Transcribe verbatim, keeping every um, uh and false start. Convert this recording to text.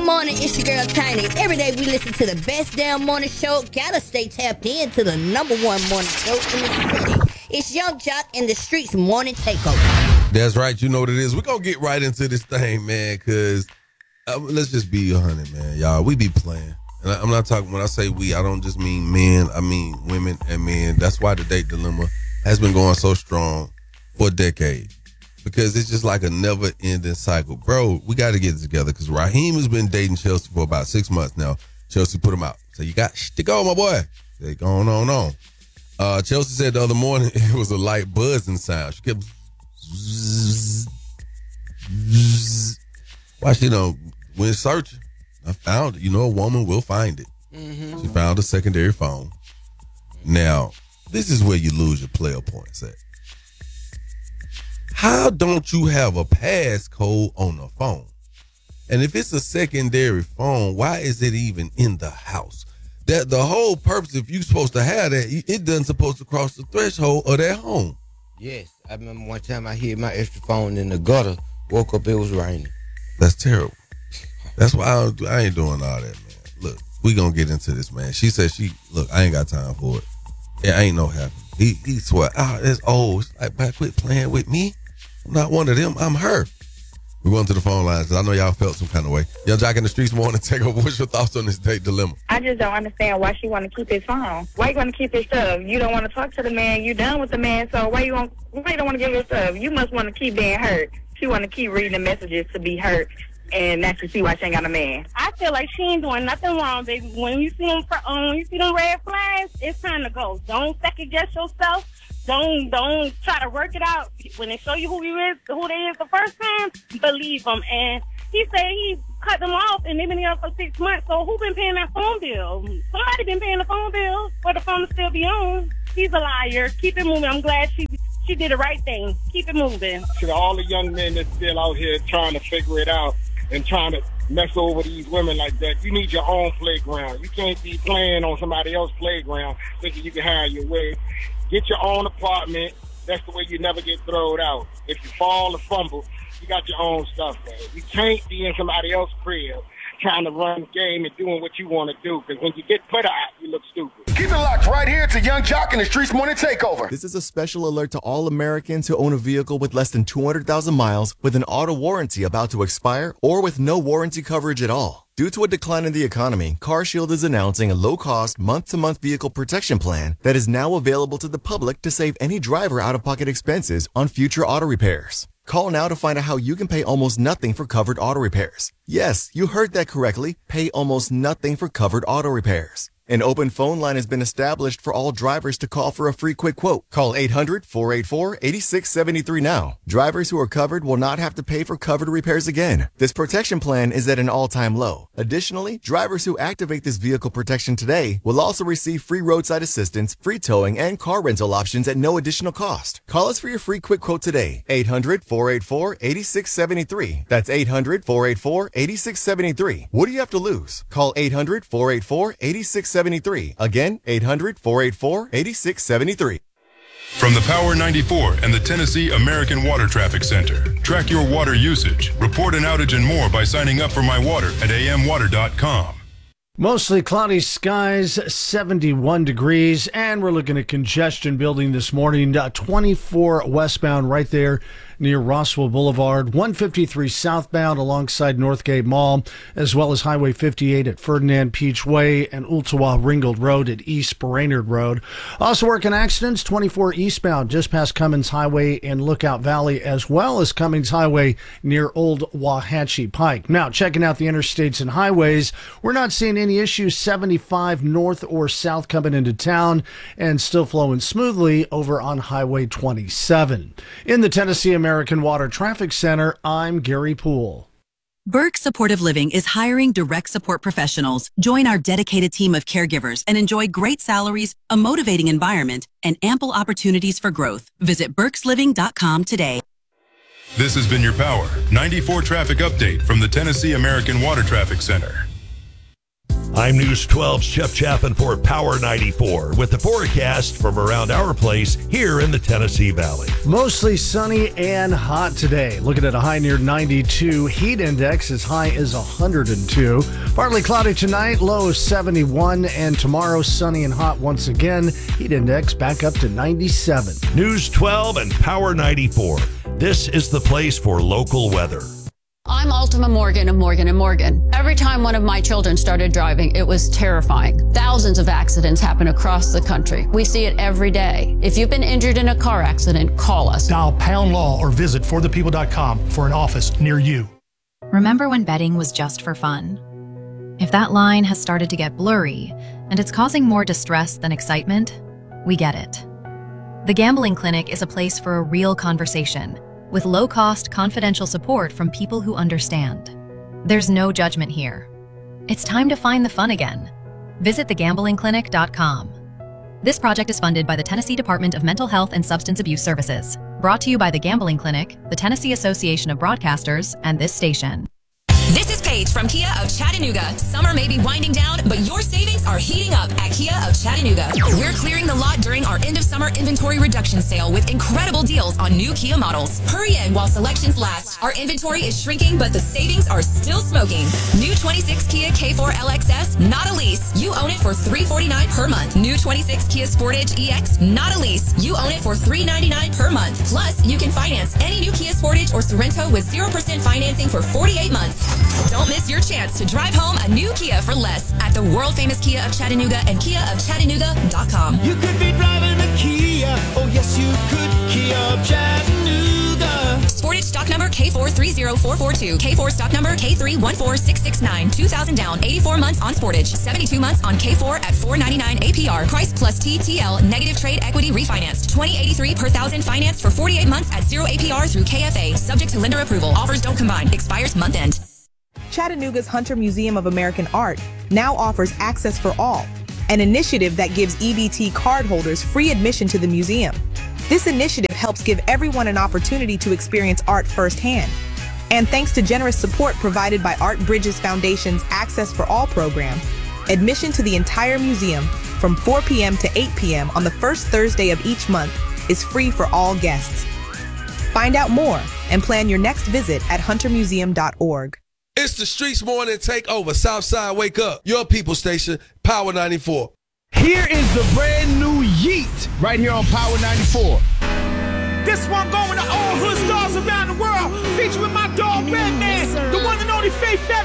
morning, it's your girl Tiny. Every day we listen to the best damn morning show. Gotta stay tapped in to the number one morning show in the city. It's Young Jock in the Streets Morning Takeover. That's right. You know what it is. We're going to get right into this thing, man, because uh, let's just be a hundred, man. Y'all, we be playing. And I, I'm not talking, when I say we, I don't just mean men. I mean women and men. That's why the date dilemma has been going so strong for a decade. Because it's just like a never-ending cycle. Bro, we got to get it together because Raheem has been dating Chelsea for about six months now. Chelsea put him out. So you got to go, my boy. They going on, on. Uh, Chelsea said the other morning it was a light buzzing sound. She kept zzz, zzz. Why she know when searching? I found it. You know, a woman will find it. Mm-hmm. She found a secondary phone. Now, this is where you lose your player points at. How don't you have a passcode on the phone? And if it's a secondary phone, why is it even in the house? That the whole purpose, if you're supposed to have that, it doesn't supposed to cross the threshold of that home. Yes, I remember one time I hid my extra phone in the gutter. Woke up, it was raining. That's terrible. That's why I, don't do, I ain't doing all that, man. Look, we gonna get into this, man. She said she, look, I ain't got time for it. It ain't no happening. He, he swear, ah, oh, that's old. It's like, man, quit playing with me. I'm not one of them. I'm her. We're going to the phone lines because I know y'all felt some kind of way. Young Jock in the Streets Morning Takeover. What's your thoughts on this date dilemma? I just don't understand why she want to keep his phone. Why you want to keep his stuff? You don't want to talk to the man. You done with the man. So why you want? Why you don't want to give his stuff? You must want to keep being hurt. She want to keep reading the messages to be hurt, and that's to see why she ain't got a man. I feel like she ain't doing nothing wrong, baby. When you see them, um, when you see them red flags, it's time to go. Don't second guess yourself. Don't don't try to work it out. When they show you who you is, who they is the first time, believe them. And he said he cut them off, and they've been here for six months. So who been paying that phone bill? Somebody been paying the phone bill for the phone to still be on. He's a liar. Keep it moving. I'm glad she she did the right thing. Keep it moving. To all the young men that's still out here trying to figure it out and trying to mess over these women like that, you need your own playground. You can't be playing on somebody else's playground thinking you can have your way. Get your own apartment. That's the way you never get thrown out. If you fall or fumble, you got your own stuff, man. You can't be in somebody else's crib trying to run the game and doing what you want to do, because when you get put out, you look stupid. Keep it locked right here to Young Jock in the Streets Morning Takeover. This is a special alert to all Americans who own a vehicle with less than two hundred thousand miles with an auto warranty about to expire or with no warranty coverage at all. Due to a decline in the economy, CarShield is announcing a low-cost, month-to-month vehicle protection plan that is now available to the public to save any driver out-of-pocket expenses on future auto repairs. Call now to find out how you can pay almost nothing for covered auto repairs. Yes, you heard that correctly. Pay almost nothing for covered auto repairs. An open phone line has been established for all drivers to call for a free quick quote. Call eight hundred, four eight four, eight six seven three now. Drivers who are covered will not have to pay for covered repairs again. This protection plan is at an all-time low. Additionally, drivers who activate this vehicle protection today will also receive free roadside assistance, free towing, and car rental options at no additional cost. Call us for your free quick quote today. eight hundred, four eight four, eight six seven three. That's eight hundred, four eight four, eight six seven three. What do you have to lose? Call eight hundred, four eight four, eight six seven three. Again, eight hundred, four eight four, eight six seven three. From the Power ninety-four and the Tennessee American Water Traffic Center. Track your water usage, report an outage and more by signing up for My Water at a m water dot com. Mostly cloudy skies, seventy-one degrees, and we're looking at congestion building this morning. Uh, twenty-four westbound right there near Roswell Boulevard, one fifty-three southbound alongside Northgate Mall, as well as Highway fifty-eight at Ferdinand Peach Way and Ooltewah Ringgold Road at East Brainerd Road. Also working accidents, twenty-four eastbound just past Cummins Highway in Lookout Valley, as well as Cummins Highway near Old Wauhatchie Pike. Now, checking out the interstates and highways, we're not seeing any issues seventy-five north or south coming into town and still flowing smoothly over on Highway twenty-seven. In the Tennessee American Water Traffic Center, I'm Gary Poole. Burke Supportive Living is hiring direct support professionals. Join our dedicated team of caregivers and enjoy great salaries, a motivating environment, and ample opportunities for growth. Visit burks living dot com today. This has been your Power ninety-four traffic update from the Tennessee American Water Traffic Center. I'm News twelve's Jeff Chapin for Power ninety-four with the forecast from around our place here in the Tennessee Valley. Mostly sunny and hot today. Looking at a high near ninety-two. Heat index as high as one hundred two. Partly cloudy tonight, low of seventy-one. And tomorrow, sunny and hot once again. Heat index back up to ninety-seven. News twelve and Power ninety-four. This is the place for local weather. I'm Ultima Morgan of Morgan and Morgan. Every time one of my children started driving, it was terrifying. Thousands of accidents happen across the country. We see it every day. If you've been injured in a car accident, call us. Dial pound law or visit for the people dot com for an office near you. Remember when betting was just for fun? If that line has started to get blurry and it's causing more distress than excitement, we get it. The Gambling Clinic is a place for a real conversation with low-cost, confidential support from people who understand. There's no judgment here. It's time to find the fun again. Visit the gambling clinic dot com. This project is funded by the Tennessee Department of Mental Health and Substance Abuse Services. Brought to you by the Gambling Clinic, the Tennessee Association of Broadcasters, and this station. This is Paige from Kia of Chattanooga. Summer may be winding down, but your savings are heating up at Kia of Chattanooga. We're clearing the lot during our end of summer inventory reduction sale with incredible deals on new Kia models. Hurry in while selections last. Our inventory is shrinking, but the savings are still smoking. New twenty-six Kia K four L X S, not a lease. You own it for three hundred forty-nine dollars per month. New twenty-six Kia Sportage E X, not a lease. You own it for three hundred ninety-nine dollars per month. Plus, you can finance any new Kia Sportage or Sorento with zero percent financing for forty-eight months. Don't miss your chance to drive home a new Kia for less at the world-famous Kia of Chattanooga and kia of chattanooga dot com. You could be driving a Kia. Oh, yes, you could. Kia of Chattanooga. Sportage stock number K four three zero four four two. K four stock number K three one four six six nine. two thousand down. eighty-four months on Sportage. seventy-two months on K four at four ninety-nine A P R. Price plus T T L. Negative trade equity refinanced. twenty eighty-three per thousand financed for forty-eight months at zero A P R through K F A. Subject to lender approval. Offers don't combine. Expires month end. Chattanooga's Hunter Museum of American Art now offers Access for All, an initiative that gives E B T cardholders free admission to the museum. This initiative helps give everyone an opportunity to experience art firsthand. And thanks to generous support provided by Art Bridges Foundation's Access for All program, admission to the entire museum from four p.m. to eight p.m. on the first Thursday of each month is free for all guests. Find out more and plan your next visit at hunter museum dot org. It's the Streets Morning Takeover. Southside, wake up. Your people station, Power ninety-four. Here is the brand new Yeet right here on Power ninety-four. This one going to all hood stars around the world, featuring my dog Redman, the one and only Faith Evans.